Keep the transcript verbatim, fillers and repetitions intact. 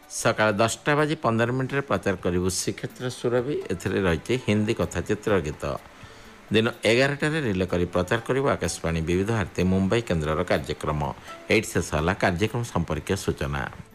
ସକାଳ ଦଶଟା ବାଜି ପନ୍ଦର ମିନିଟ୍ରେ ପ୍ରଚାର କରିବୁ ଶ୍ରୀକ୍ଷେତ୍ର ସୁରଭି। ଏଥିରେ ରହିଛି ହିନ୍ଦୀ କଥାଚିତ୍ର ଗୀତ। ଦିନ ଏଗାରଟାରେ ରିଲେ କରି ପ୍ରଚାର କରିବୁ ଆକାଶବାଣୀ ବିବିଧ ଭାରତୀ ମୁମ୍ବାଇ କେନ୍ଦ୍ରର କାର୍ଯ୍ୟକ୍ରମ। ଏଇଠି ଶେଷ ହେଲା କାର୍ଯ୍ୟକ୍ରମ ସମ୍ପର୍କୀୟ ସୂଚନା।